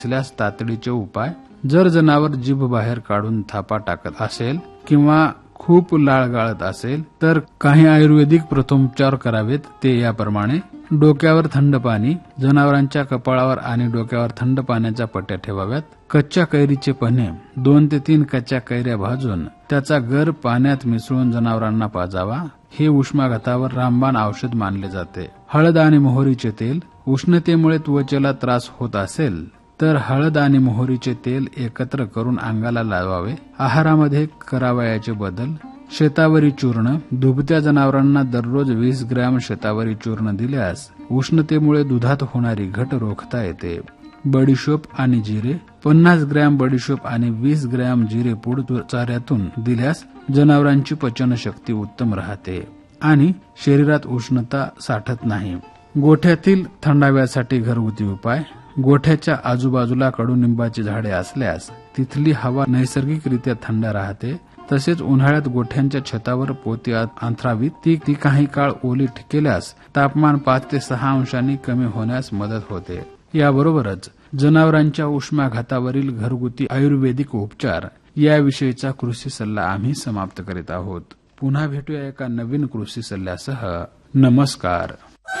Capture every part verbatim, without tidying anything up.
असल्यास तातडीचे उपाय. जर जनावर जीभ बाहेर काढून थापा टाकत असेल किंवा खूप लाळ गाळत असेल तर काही आयुर्वेदिक प्रथमोपचार करावेत. ते याप्रमाणे: डोक्यावर थंड पाणी. जनावरांच्या कपाळावर आणि डोक्यावर थंड पाण्याच्या पट्ट्या ठेवाव्यात. कच्च्या कैरीचे पन्हे दोन ते तीन कच्च्या कैऱ्या भाजून त्याचा गर पाण्यात मिसळून जनावरांना पाजावा. हे उष्माघातावर रामबाण औषध मानले जाते. हळद आणि मोहरीचे तेल. उष्णतेमुळे त्वचेला त्रास होत असेल तर हळद आणि मोहरीचे तेल एकत्र करून अंगाला लावावे. आहारामध्ये करावयाचे बदल: शेतावरी चूर्ण. दुभत्या जनावरांना दररोज वीस ग्रॅम शेतावरी चूर्ण दिल्यास उष्णतेमुळे दुधात होणारी घट रोखता येते. बडीशोप आणि जिरे. पन्नास ग्रॅम बडीशोप आणि वीस ग्रॅम जिरे पूड चाऱ्यातून दिल्यास जनावरांची पचनशक्ती उत्तम राहते आणि शरीरात उष्णता साठत नाही. गोठ्यातील थंडाव्यासाठी घरगुती उपाय: गोठ्याच्या आजूबाजूला कडुनिंबाची झाडे असल्यास तिथली हवा नैसर्गिकरित्या थंड राहते. तसेच उन्हाळ्यात गोठ्यांच्या छतावर पोती अंथरावीत. ती ती काही काळ ओली केल्यास तापमान पाच ते सहा अंशांनी कमी होण्यास मदत होते. याबरोबरच जनावरांच्या उष्माघातावरील घरगुती आयुर्वेदिक उपचार याविषयीचा कृषी सल्ला आम्ही समाप्त करीत आहोत. पुन्हा भेटूया एका नवीन कृषी सल्ल्यासह. नमस्कार.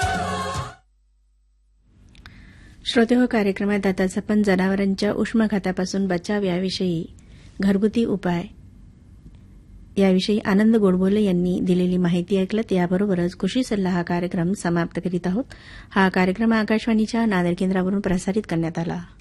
श्रोतेहो, कार्यक्रमात आताच आपण जनावरांच्या उष्माघातापासून बचाव याविषयी घरगुती उपाय याविषयी आनंद गोडबोले यांनी दिलेली माहिती ऐकलत. याबरोबरच कृषी सल्ला हा कार्यक्रम समाप्त करीत आहोत. हा कार्यक्रम आकाशवाणीच्या नांदेड केंद्रावरून प्रसारित करण्यात आला.